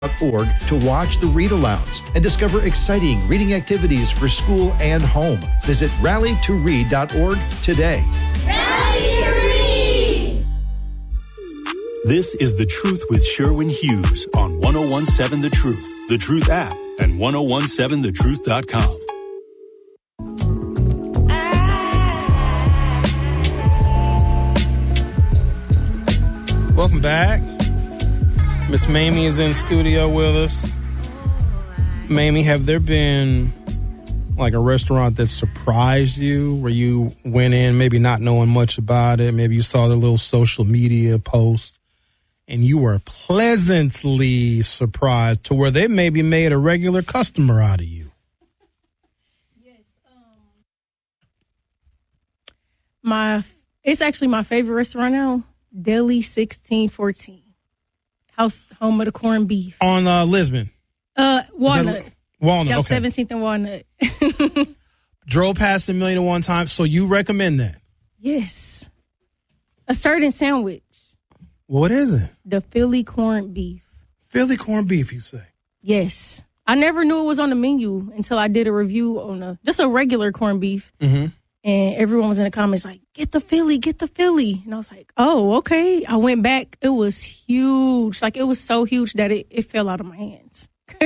Org to watch the read-alouds and discover exciting reading activities for school and home. Visit rallytoread.org today. Rally to Read! This is The Truth with Sherwin Hughes on 1017 The Truth, The Truth app, and 1017thetruth.com. Welcome back. Miss Mamie is in studio with us. Mamie, have there been like a restaurant that surprised you where you went in maybe not knowing much about it? Maybe you saw the little social media post and you were pleasantly surprised to where they maybe made a regular customer out of you. Yes. It's actually my favorite restaurant now, Deli 1614. Home of the corned beef. On Lisbon? Walnut. Walnut, yep, okay. 17th and Walnut. Drove past $1 million one time, so you recommend that? Yes. A certain sandwich. What is it? The Philly corned beef. Philly corned beef, you say? Yes. I never knew it was on the menu until I did a review on just a regular corned beef. Mm-hmm. And everyone was in the comments like, get the Philly. And I was like, oh, okay. I went back. It was huge. Like, it was so huge that it fell out of my hands.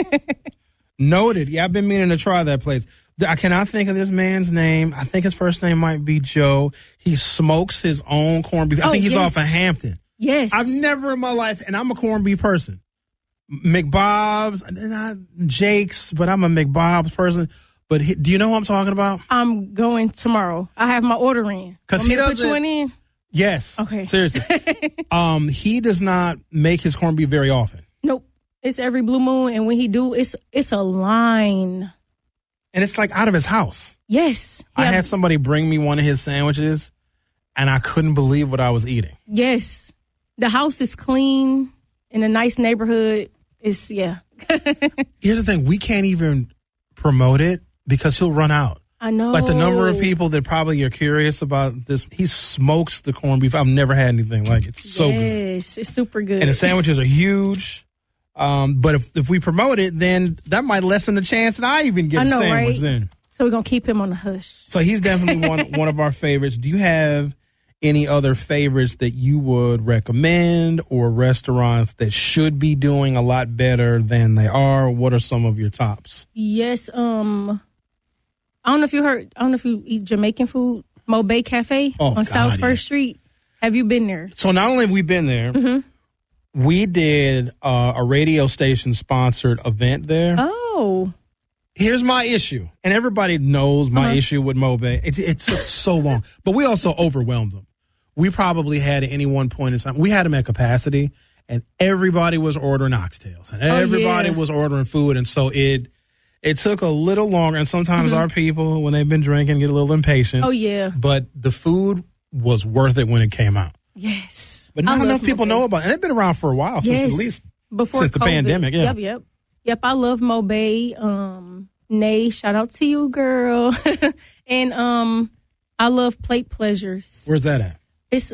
Noted. Yeah, I've been meaning to try that place. I cannot think of this man's name. I think his first name might be Joe. He smokes his own corned beef. I think he's off of Hampton. Yes. I've never in my life, and I'm a corned beef person. McBob's, not Jake's, but I'm a McBob's person. But do you know who I'm talking about? I'm going tomorrow. I have my order in. Because he doesn't. Put you one in? Yes. Okay. Seriously. He does not make his corned beef very often. Nope. It's every blue moon, and when he do, it's a line. And it's like out of his house. Yes. I had somebody bring me one of his sandwiches, and I couldn't believe what I was eating. Yes. The house is clean in a nice neighborhood. Here's the thing. We can't even promote it because he'll run out. I know. Like the number of people that probably are curious about this. He smokes the corned beef. I've never had anything like it. It's so good. Yes, it's super good. And the sandwiches are huge. But if we promote it, then that might lessen the chance that I even get a sandwich right? then. So we're going to keep him on the hush. So he's definitely one of our favorites. Do you have any other favorites that you would recommend or restaurants that should be doing a lot better than they are? What are some of your tops? Yes. I don't know if you eat Jamaican food. Mo Bay Cafe on South First Street. Have you been there? So not only have we been there, we did a radio station sponsored event there. Oh. Here's my issue. And everybody knows my issue with Mo Bay. It took so long. But we also overwhelmed them. We probably had at any one point in time, we had them at capacity, and everybody was ordering oxtails. And everybody was ordering food. And so it took a little longer. And sometimes our people, when they've been drinking, get a little impatient. Oh, yeah. But the food was worth it when it came out. Yes. But not enough people know about it. And they've been around for a while, since at least before the COVID. pandemic. Yeah. Yep, I love Mo Bay. Nay, shout out to you, girl. And I love Plate Pleasures. Where's that at? It's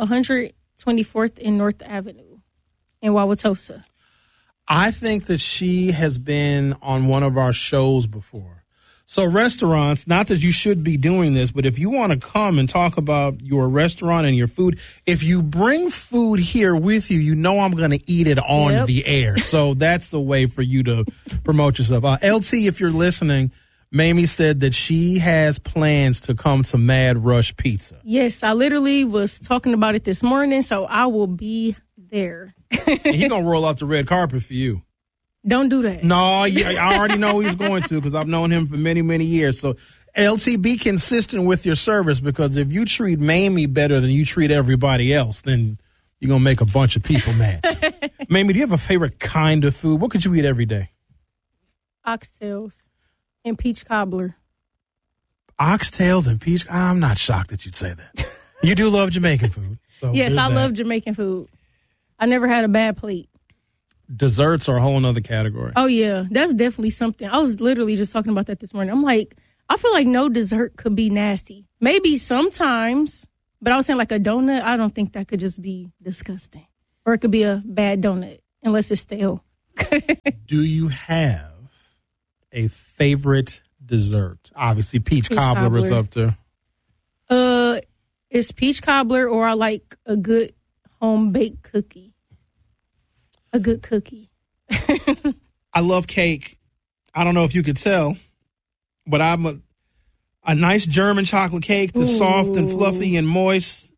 124th and North Avenue in Wauwatosa. I think that she has been on one of our shows before. So restaurants, not that you should be doing this, but if you want to come and talk about your restaurant and your food, if you bring food here with you, you know I'm going to eat it on the air. So that's the way for you to promote yourself. LT, if you're listening, Mamie said that she has plans to come to Mad Rush Pizza. Yes, I literally was talking about it this morning, so I will be there. And he's going to roll out the red carpet for you. Don't do that. No, I already know he's going to because I've known him for many, many years. So, LT, be consistent with your service because if you treat Mamie better than you treat everybody else, then you're going to make a bunch of people mad. Mamie, do you have a favorite kind of food? What could you eat every day? Oxtails and peach cobbler. Oxtails and peach? I'm not shocked that you'd say that. You do love Jamaican food. So yes, I love Jamaican food. I never had a bad plate. Desserts are a whole nother category. Oh, yeah. That's definitely something. I was literally just talking about that this morning. I'm like, I feel like no dessert could be nasty. Maybe sometimes, but I was saying like a donut, I don't think that could just be disgusting. Or it could be a bad donut, unless it's stale. Do you have a favorite dessert? Obviously, peach cobbler is up there. It's peach cobbler, or I like a good home baked cookie. A good cookie. I love cake. I don't know if you could tell, but I'm a nice German chocolate cake that's soft and fluffy and moist.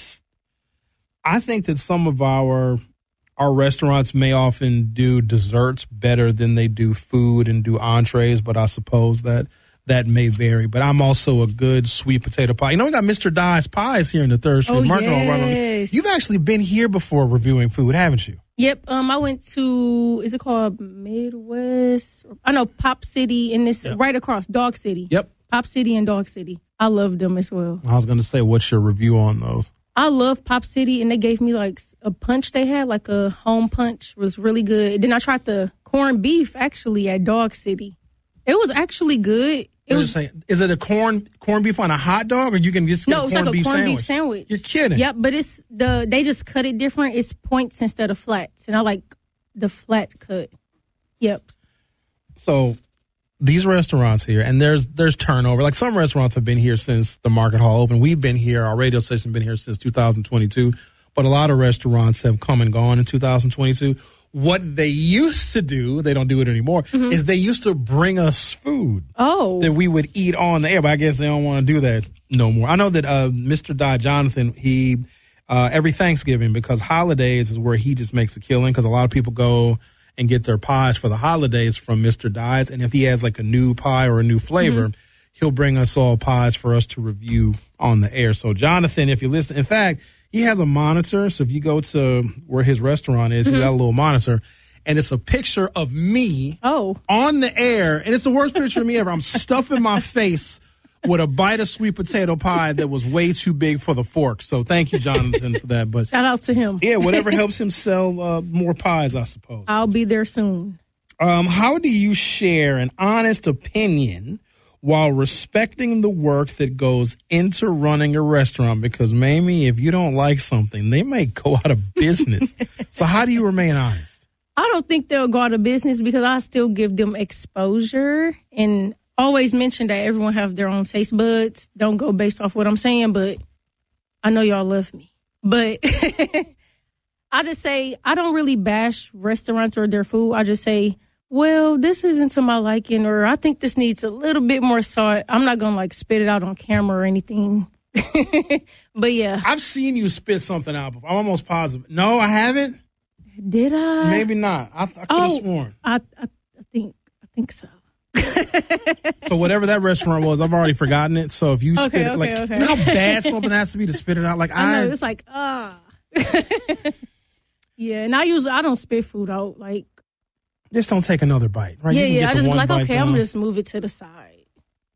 I think that some of our restaurants may often do desserts better than they do food and do entrees, but I suppose that may vary. But I'm also a good sweet potato pie. You know, we got Mr. Dye's Pies here in the 3rd Street Market. Yes. You've actually been here before reviewing food, haven't you? Yep. I went to, is it called Midwest? I know Pop City, and it's right across Dog City. Yep. Pop City and Dog City. I love them as well. I was going to say, what's your review on those? I love Pop City, and they gave me like a punch they had, like a home punch, was really good. Then I tried the corned beef actually at Dog City. It was actually good. Is it a corned beef on a hot dog, or you can just get no, it's like a corned beef sandwich. You're kidding. Yep, but they just cut it different. It's points instead of flats, and I like the flat cut. Yep. So these restaurants here, and there's turnover. Like some restaurants have been here since the market hall opened. We've been here, our radio station has been here since 2022, but a lot of restaurants have come and gone in 2022. What they used to do, they don't do it anymore, is they used to bring us food that we would eat on the air, but I guess they don't want to do that no more. I know that Mr. Dye Jonathan, he every Thanksgiving, because holidays is where he just makes a killing, because a lot of people go and get their pies for the holidays from Mr. Dye's, and if he has like a new pie or a new flavor, he'll bring us all pies for us to review on the air. So Jonathan, if you listen, in fact, he has a monitor, so if you go to where his restaurant is, he's got a little monitor, and it's a picture of me on the air, and it's the worst picture of me ever. I'm stuffing my face with a bite of sweet potato pie that was way too big for the fork. So thank you, Jonathan, for that. But shout out to him. Yeah, whatever helps him sell more pies, I suppose. I'll be there soon. How do you share an honest opinion while respecting the work that goes into running a restaurant? Because, Mamie, if you don't like something, they may go out of business. So how do you remain honest? I don't think they'll go out of business, because I still give them exposure and always mention that everyone have their own taste buds. Don't go based off what I'm saying, but I know y'all love me. But I just say I don't really bash restaurants or their food. I just say, well, this isn't to my liking, or I think this needs a little bit more salt. I'm not going to like spit it out on camera or anything. But yeah. I've seen you spit something out before. I'm almost positive. No, I haven't. Did I? Maybe not. I could have sworn. I think so. So whatever that restaurant was, I've already forgotten it. So if you spit it, like, you know how bad something has to be to spit it out? Like I know, it's like, yeah, and I don't spit food out. Like, just don't take another bite, right? Yeah. I just be like, okay, I'm gonna just move it to the side.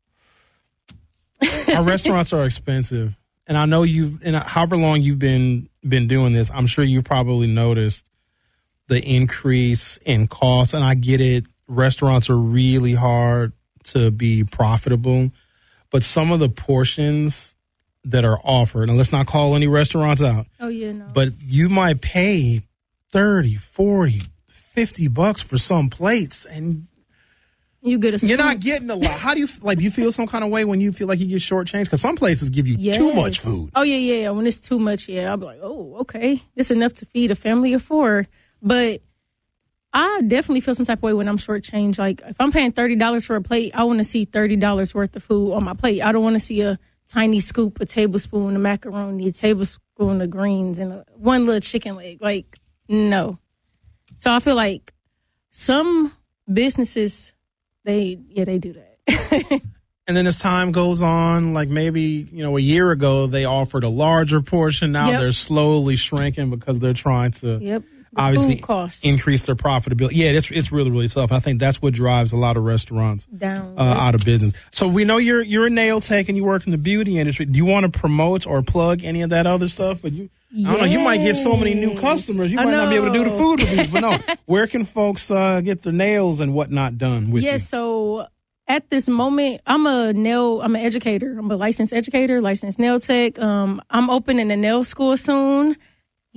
Our restaurants are expensive, and I know however long you've been doing this, I'm sure you've probably noticed the increase in costs, and I get it. Restaurants are really hard to be profitable, but some of the portions that are offered, and let's not call any restaurants out. Oh, yeah, no. But you might pay $30, $40, $50 for some plates, and you get a scoop. You're not getting a lot. How do you do you feel some kind of way when you feel like you get shortchanged? Because some places give you too much food. Oh, yeah. When it's too much, I'll be like, oh, okay. It's enough to feed a family of 4. But I definitely feel some type of way when I'm shortchanged. Like, if I'm paying $30 for a plate, I want to see $30 worth of food on my plate. I don't want to see a tiny scoop, a tablespoon of macaroni, a tablespoon of greens, and one little chicken leg. Like, no. So I feel like some businesses, they do that. And then as time goes on, like maybe, a year ago, they offered a larger portion. Now they're slowly shrinking because they're trying to obviously increase their profitability. Yeah, it's really, really tough. I think that's what drives a lot of restaurants down out of business. So we know you're a nail tech and you work in the beauty industry. Do you want to promote or plug any of that other stuff? But I don't know, you might get so many new customers. You might not be able to do the food reviews. But no, where can folks get their nails and whatnot done with you? So at this moment, I'm an educator. I'm a licensed educator, licensed nail tech. I'm opening a nail school soon.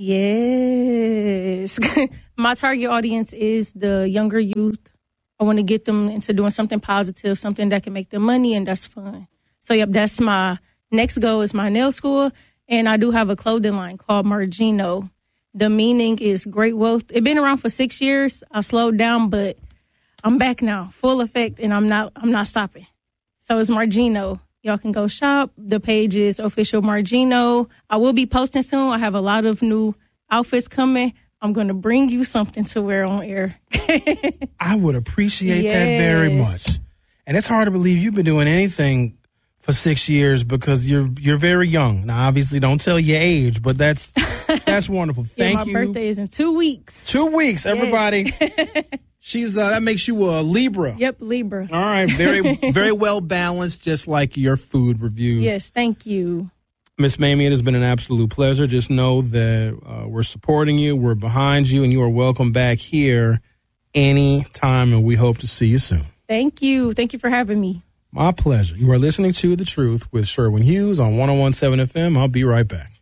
Yes. My target audience is the younger youth. I want to get them into doing something positive, something that can make them money, and that's fun. So, yep, that's my next goal is my nail school. And I do have a clothing line called Margino. The meaning is great wealth. It's been around for 6 years. I slowed down, but I'm back now, full effect, and I'm not stopping. So it's Margino. Y'all can go shop. The page is official Margino. I will be posting soon. I have a lot of new outfits coming. I'm going to bring you something to wear on air. I would appreciate that very much. And it's hard to believe you've been doing anything for 6 years because you're very young. Now, obviously, don't tell your age, but that's wonderful. Thank you. My birthday is in 2 weeks. 2 weeks, everybody. Yes. She's that makes you a Libra. Yep, Libra. All right, very well balanced, just like your food reviews. Yes, thank you. Miss Mamie, it has been an absolute pleasure. Just know that we're supporting you, we're behind you, and you are welcome back here anytime, and we hope to see you soon. Thank you. Thank you for having me. My pleasure. You are listening to The Truth with Sherwin Hughes on 101.7 FM. I'll be right back.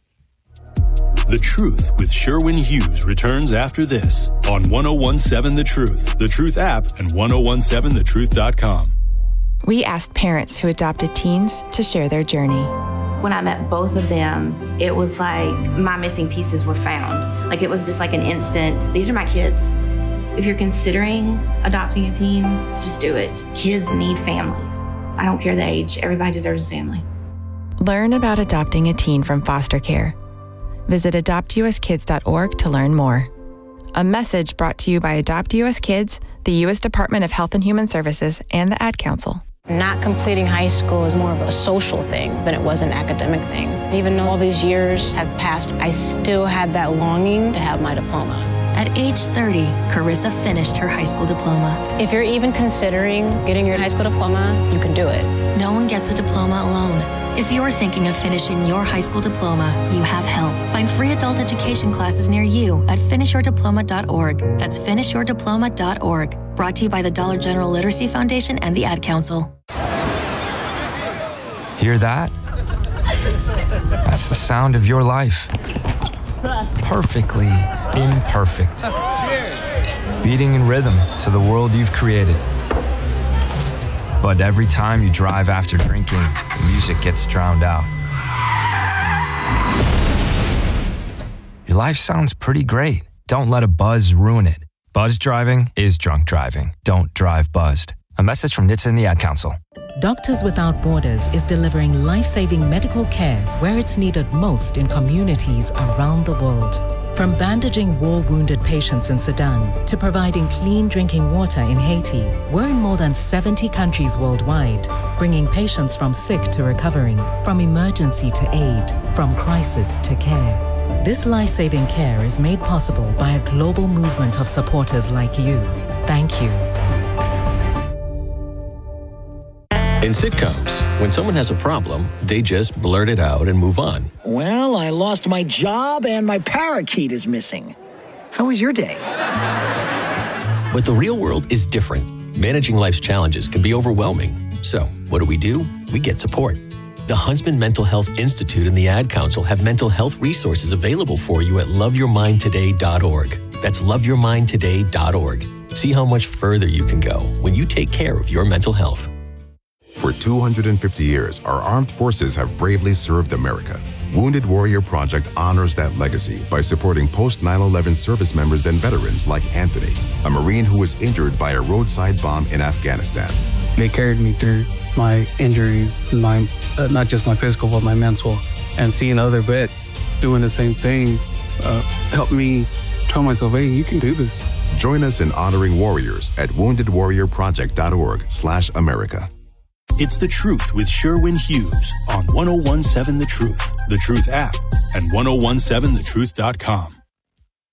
The Truth with Sherwin Hughes returns after this on 101.7 The Truth app, and 101.7thetruth.com. We asked parents who adopted teens to share their journey. When I met both of them, it was like my missing pieces were found. Like it was just like an instant, these are my kids. If you're considering adopting a teen, just do it. Kids need families. I don't care the age, everybody deserves a family. Learn about adopting a teen from foster care. Visit adoptuskids.org to learn more. A message brought to you by Adopt US Kids, the U.S. Department of Health and Human Services, and the Ad Council. Not completing high school is more of a social thing than it was an academic thing. Even though all these years have passed, I still had that longing to have my diploma. At age 30, Carissa finished her high school diploma. If you're even considering getting your high school diploma, you can do it. No one gets a diploma alone. If you're thinking of finishing your high school diploma, you have help. Find free adult education classes near you at finishyourdiploma.org. That's finishyourdiploma.org. Brought to you by the Dollar General Literacy Foundation and the Ad Council. Hear that? That's the sound of your life. Perfectly imperfect. Beating in rhythm to the world you've created. But every time you drive after drinking, the music gets drowned out. Your life sounds pretty great. Don't let a buzz ruin it. Buzz driving is drunk driving. Don't drive buzzed. A message from NHTSA and the Ad Council. Doctors Without Borders is delivering life-saving medical care where it's needed most in communities around the world. From bandaging war-wounded patients in Sudan to providing clean drinking water in Haiti, we're in more than 70 countries worldwide, bringing patients from sick to recovering, from emergency to aid, from crisis to care. This life-saving care is made possible by a global movement of supporters like you. Thank you. In sitcoms, when someone has a problem, they just blurt it out and move on. Well, I lost my job and my parakeet is missing. How was your day? But the real world is different. Managing life's challenges can be overwhelming. So, what do? We get support. The Huntsman Mental Health Institute and the Ad Council have mental health resources available for you at loveyourmindtoday.org. That's loveyourmindtoday.org. See how much further you can go when you take care of your mental health. For 250 years, our armed forces have bravely served America. Wounded Warrior Project honors that legacy by supporting post-9/11 service members and veterans like Anthony, a Marine who was injured by a roadside bomb in Afghanistan. They carried me through my injuries, not just my physical, but my mental. And seeing other vets doing the same thing helped me tell myself, hey, you can do this. Join us in honoring warriors at woundedwarriorproject.org/America. It's The Truth with Sherwin Hughes on 101.7 The Truth App, and 101.7thetruth.com.